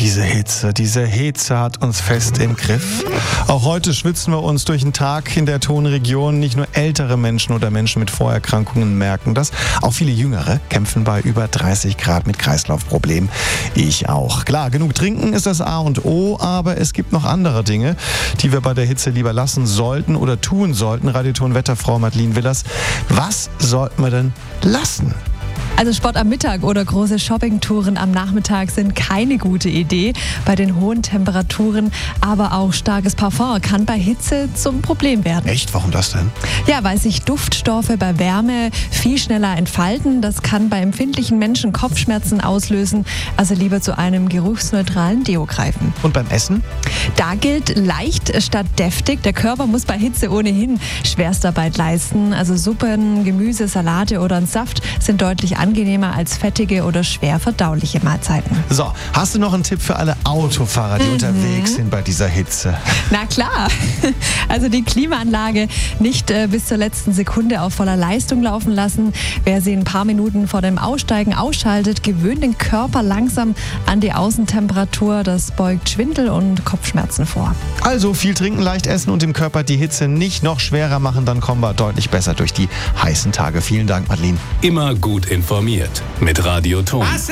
Diese Hitze hat uns fest im Griff. Auch heute schwitzen wir uns durch den Tag in der Tonregion. Nicht nur ältere Menschen oder Menschen mit Vorerkrankungen merken das. Auch viele Jüngere kämpfen bei über 30 Grad mit Kreislaufproblemen. Ich auch. Klar, genug trinken ist das A und O, aber es gibt noch andere Dinge, die wir bei der Hitze lieber lassen sollten oder tun sollten. Radioton-Wetterfrau Madeleine Willers, was sollten wir denn lassen? Also Sport am Mittag oder große Shoppingtouren am Nachmittag sind keine gute Idee bei den hohen Temperaturen, aber auch starkes Parfum kann bei Hitze zum Problem werden. Echt? Warum das denn? Ja, weil sich Duftstoffe bei Wärme viel schneller entfalten. Das kann bei empfindlichen Menschen Kopfschmerzen auslösen, also lieber zu einem geruchsneutralen Deo greifen. Und beim Essen? Da gilt leicht statt deftig. Der Körper muss bei Hitze ohnehin Schwerstarbeit leisten. Also Suppen, Gemüse, Salate oder ein Saft sind deutlich angenehmer als fettige oder schwer verdauliche Mahlzeiten. So, hast du noch einen Tipp für alle Autofahrer, die unterwegs sind bei dieser Hitze? Na klar, also die Klimaanlage nicht bis zur letzten Sekunde auf voller Leistung laufen lassen. Wer sie ein paar Minuten vor dem Aussteigen ausschaltet, gewöhnt den Körper langsam an die Außentemperatur. Das beugt Schwindel und Kopfschmerzen vor. Also viel trinken, leicht essen und dem Körper die Hitze nicht noch schwerer machen, dann kommen wir deutlich besser durch die heißen Tage. Vielen Dank, Madeleine. Immer gut informiert mit Radio Ton.